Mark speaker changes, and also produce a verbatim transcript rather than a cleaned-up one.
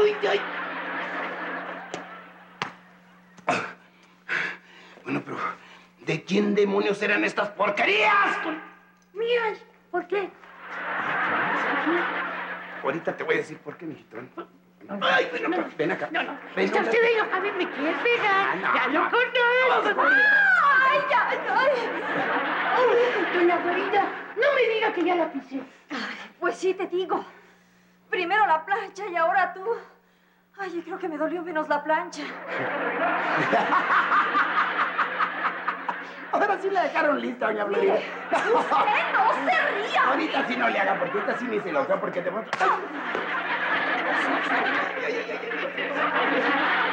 Speaker 1: ay, ay. Bueno, pero ¿de quién demonios eran estas porquerías?
Speaker 2: Mías. ¿Por qué?
Speaker 1: Ahorita te voy a decir por qué, mijito. Ay, bueno, no, ven acá.
Speaker 2: No, no.
Speaker 1: Ven,
Speaker 2: Está
Speaker 1: no,
Speaker 2: usted
Speaker 1: no.
Speaker 2: ahí, a ver, me quiere pegar.
Speaker 1: Ah, no,
Speaker 2: Ya
Speaker 1: no.
Speaker 2: lo conozco.
Speaker 3: ¡Ay, ya! ¡Ay!
Speaker 2: Ay, doña Florinda, no me diga que ya la pisé.
Speaker 3: Ay, pues sí, te digo. Primero la plancha y ahora tú. Ay, creo que me dolió menos la plancha.
Speaker 1: Ahora sí la dejaron lista, doña Florinda.
Speaker 3: ¡Usted no se ría!
Speaker 1: Ahorita sí no le haga, porque ahorita sí ni se lo creo, porque te voy a... Ay, ay, ay, ay, ay.